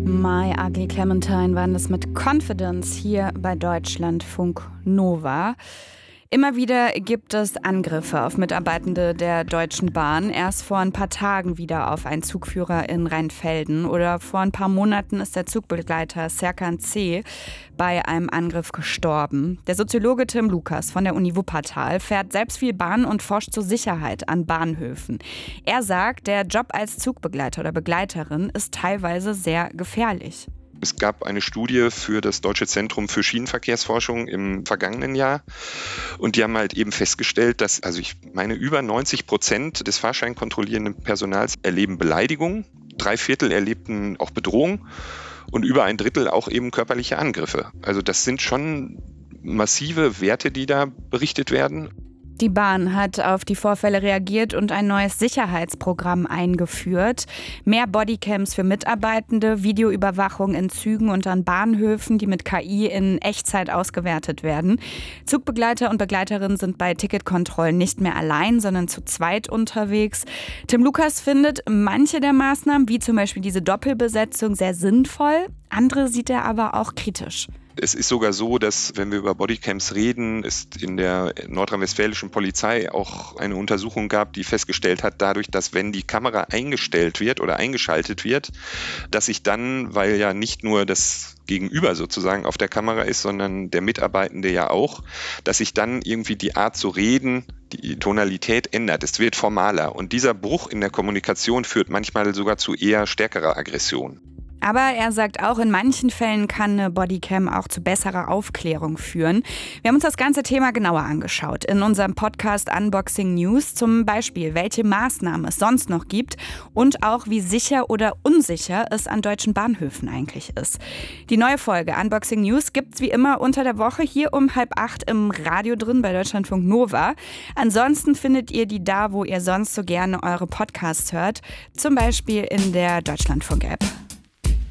My Ugly Clementine waren das mit Confidence hier bei Deutschlandfunk Nova. Immer wieder gibt es Angriffe auf Mitarbeitende der Deutschen Bahn. Erst vor ein paar Tagen wieder auf einen Zugführer in Rheinfelden. Oder vor ein paar Monaten ist der Zugbegleiter Serkan C. bei einem Angriff gestorben. Der Soziologe Tim Lukas von der Uni Wuppertal fährt selbst viel Bahn und forscht zur Sicherheit an Bahnhöfen. Er sagt, der Job als Zugbegleiter oder Begleiterin ist teilweise sehr gefährlich. Es gab eine Studie für das Deutsche Zentrum für Schienenverkehrsforschung im vergangenen Jahr und die haben halt eben festgestellt, dass, über 90% des fahrscheinkontrollierenden Personals erleben Beleidigung, 3/4 erlebten auch Bedrohung und über 1/3 auch eben körperliche Angriffe. Also das sind schon massive Werte, die da berichtet werden. Die Bahn hat auf die Vorfälle reagiert und ein neues Sicherheitsprogramm eingeführt. Mehr Bodycams für Mitarbeitende, Videoüberwachung in Zügen und an Bahnhöfen, die mit KI in Echtzeit ausgewertet werden. Zugbegleiter und Begleiterinnen sind bei Ticketkontrollen nicht mehr allein, sondern zu zweit unterwegs. Tim Lukas findet manche der Maßnahmen, wie zum Beispiel diese Doppelbesetzung, sehr sinnvoll. Andere sieht er aber auch kritisch. Es ist sogar so, dass, wenn wir über Bodycams reden, es in der nordrhein-westfälischen Polizei auch eine Untersuchung gab, die festgestellt hat, dadurch, dass wenn die Kamera eingestellt wird oder eingeschaltet wird, dass sich dann, weil ja nicht nur das Gegenüber sozusagen auf der Kamera ist, sondern der Mitarbeitende ja auch, dass sich dann irgendwie die Art zu reden, die Tonalität ändert. Es wird formaler. Und dieser Bruch in der Kommunikation führt manchmal sogar zu eher stärkerer Aggression. Aber er sagt auch, in manchen Fällen kann eine Bodycam auch zu besserer Aufklärung führen. Wir haben uns das ganze Thema genauer angeschaut in unserem Podcast Unboxing News. Zum Beispiel, welche Maßnahmen es sonst noch gibt und auch, wie sicher oder unsicher es an deutschen Bahnhöfen eigentlich ist. Die neue Folge Unboxing News gibt's wie immer unter der Woche hier um 7:30 im Radio drin bei Deutschlandfunk Nova. Ansonsten findet ihr die da, wo ihr sonst so gerne eure Podcasts hört. Zum Beispiel in der Deutschlandfunk-App.